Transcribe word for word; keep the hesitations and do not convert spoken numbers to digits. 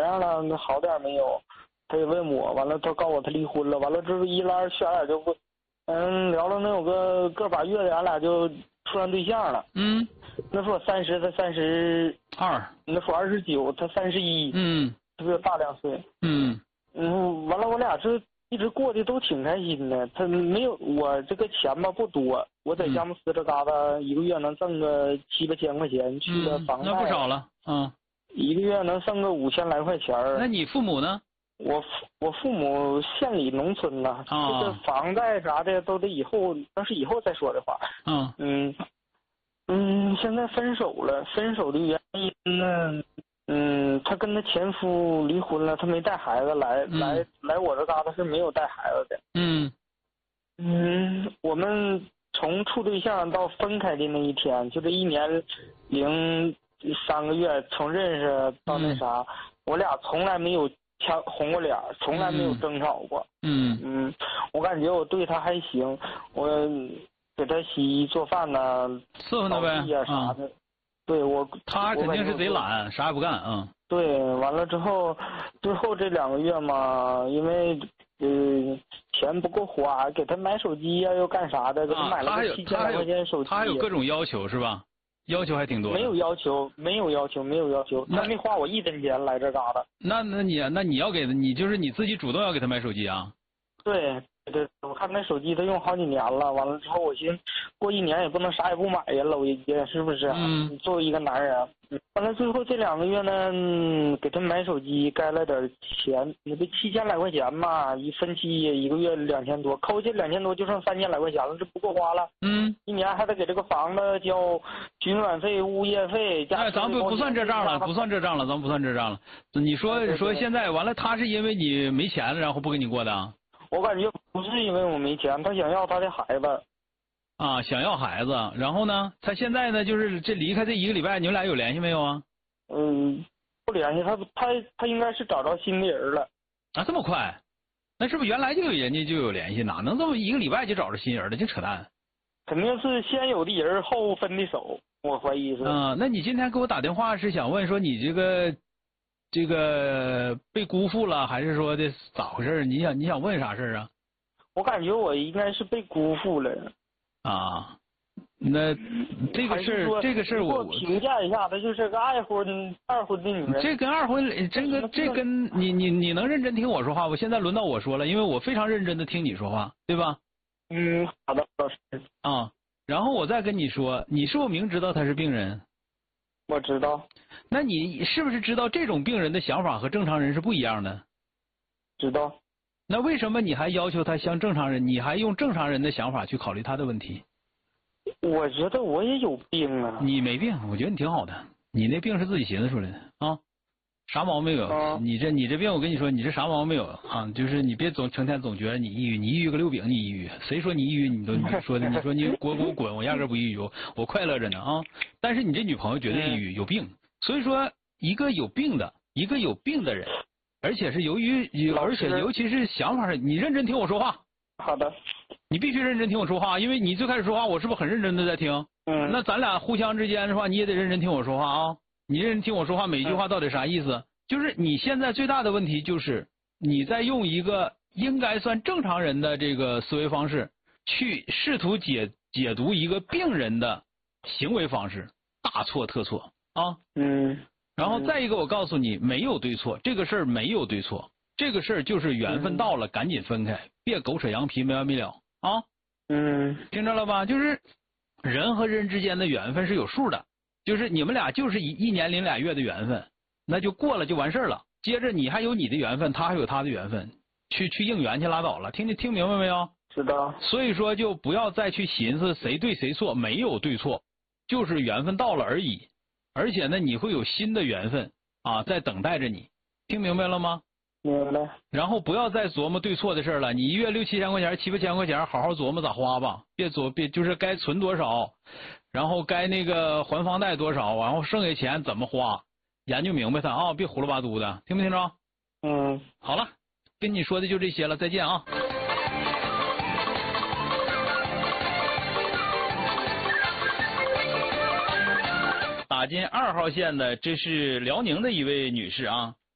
上了，那好点没有？他也问我，完了他告诉我他离婚了，完了之后一来二去，俺俩就不，嗯，聊了能有个个把月的，俺俩就处上对象了。 嗯， 那时候我三十，他三十二， 那时候二十九，他三十一， 嗯， 他比我大两岁。 嗯嗯，完了我俩这一直过得都挺开心的。他没有我这个钱吧不多，我在佳木斯这嘎达一个月能挣个七八千块钱，去了房贷、 嗯、那不少了，嗯， 一个月能挣个五千来块钱。 那你父母呢？ 我父我父母县里农村呢， 啊、 这个房贷啥的都得以后，那是以后再说的话。 嗯嗯嗯，现在分手了，分手的原因呢，嗯，他跟他前夫离婚了，他没带孩子来、 嗯、 来来我这嘎达是没有带孩子的。 嗯嗯，我们从处对象到分开的那一天，就这一年零三个月，从认识到那啥，嗯、我俩从来没有掐红过脸，从来没有争吵过。 嗯嗯，我感觉我对他还行，我给他洗衣做饭呐， 伺候他呗呀啥的。嗯、对我， 他肯定是贼懒，啥也不干。嗯。 对，完了之后，最后这两个月嘛，因为呃钱不够花，给他买手机呀、啊，又干啥的，给他买了个七千来块钱手机。 他还有各种要求是吧？要求还挺多。 没有要求，没有要求，没有要求，他没花我一分钱来这嘎达。 那那你那你要给他，你就是你自己主动要给他买手机啊？ 对对，我看那手机他用好几年了，完了之后我寻思过一年也不能啥也不买呀，老爷爷是不是、啊？ 嗯。 作为一个男人、啊，完了最后这两个月呢，嗯、给他买手机该了点钱，那不七千来块钱嘛，一分期一个月两千多，扣去两千多就剩三千来块钱了，这不够花了。 嗯。 一年还得给这个房子交取暖费、物业费。 哎，咱不不算这账了，不算这账了，咱不算这账了。你说对对说现在完了，他是因为你没钱了，然后不跟你过的？ 我感觉不是因为我没钱，他想要他的孩子。 啊，想要孩子，然后呢？他现在呢，就是这离开这一个礼拜，你们俩有联系没有啊？ 嗯，不联系，他他他应该是找着新的人了。 啊，这么快？那是不是原来就有人家就有联系？哪能这么一个礼拜就找着新人了？净扯淡！ 肯定是先有的人后分的手，我怀疑是。 嗯，那你今天给我打电话是想问说你这个这个被辜负了，还是说的咋回事？你想你想问啥事啊？ 我感觉我应该是被辜负了。 啊，那这个事儿，这个事儿我我评价一下，她就是个爱婚二婚的女人。 这跟二婚，这个这跟你你你能认真听我说话？我现在轮到我说了，因为我非常认真的听你说话，对吧？ 嗯，好的，老师。 啊，然后我再跟你说，你是不是明知道他是病人？ 我知道。 那你是不是知道这种病人的想法和正常人是不一样的？ 知道。 那为什么你还要求他像正常人？你还用正常人的想法去考虑他的问题？ 我觉得我也有病啊。 你没病，我觉得你挺好的。你那病是自己寻思出来的啊，啥毛病没有？ 啊、 你这你这病，我跟你说，你这啥毛病没有啊？就是你别总成天总觉得你抑郁，你抑郁个六饼，你抑郁，谁说你抑郁？你都你说的，你说你滚滚滚，我压根不抑郁，我我快乐着呢啊！但是你这女朋友绝对抑郁，有病。所以说，一个有病的，一个有病的人。而且是由于，而且尤其是想法上，你认真听我说话。 好的。 你必须认真听我说话，因为你最开始说话，我是不是很认真的在听？ 嗯。 那咱俩互相之间的话，你也得认真听我说话啊！你认真听我说话，每一句话到底啥意思？嗯、就是你现在最大的问题就是你在用一个应该算正常人的这个思维方式，去试图解解读一个病人的行为方式，大错特错啊！ 嗯。 然后再一个，我告诉你，没有对错，这个事儿没有对错，这个事儿就是缘分到了，嗯、赶紧分开，别狗扯羊皮没完没了啊！ 嗯， 听着了吧？就是人和人之间的缘分是有数的，就是你们俩就是一一年零俩月的缘分，那就过了就完事儿了。接着你还有你的缘分，他还有他的缘分，去去应缘去拉倒了。听你听明白没有？ 知道。所以说就不要再去寻思谁对谁错，没有对错，就是缘分到了而已。而且呢，你会有新的缘分啊，在等待着你，听明白了吗？ 明白。 然后不要再琢磨对错的事了，你一月六七千块钱、七八千块钱，好好琢磨咋花吧，别琢别就是该存多少，然后该那个还房贷多少，然后剩下钱怎么花，研究明白它啊，别胡了八嘟的，听没听着？ 嗯。 好了，跟你说的就这些了，再见啊。打进二号线的，这是辽宁的一位女士啊。